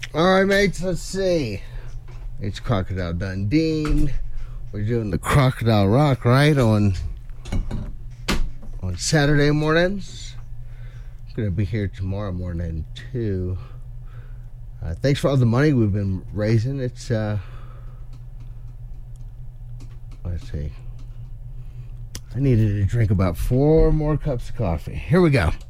All right, mates, let's see. It's Crocodile Dundee. We're doing the Crocodile Rock, right, on Saturday mornings. I'm going to be here tomorrow morning, too. Thanks for all the money we've been raising. It's, let's see. I needed to drink about 4 more cups of coffee. Here we go.